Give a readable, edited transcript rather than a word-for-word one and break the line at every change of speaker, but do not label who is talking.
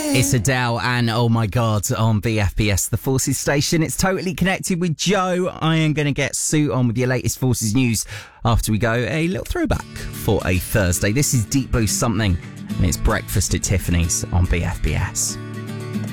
It's Adele and Oh My God on BFBS, the Forces station. It's Totally Connected with Joe. I am going to get Sue on with your latest Forces news after we go a little throwback for a Thursday. This is Deep Blue Something and it's Breakfast at Tiffany's on BFBS.